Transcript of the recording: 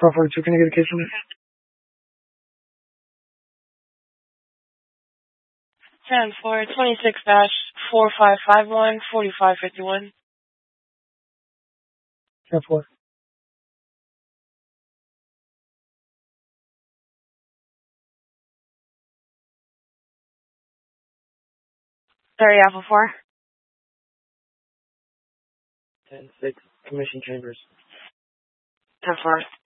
42, can I get a case number? 10-4, 26-4551, 10-4. Sorry, Apple 4. 10-6, Commission Chambers. 10-4.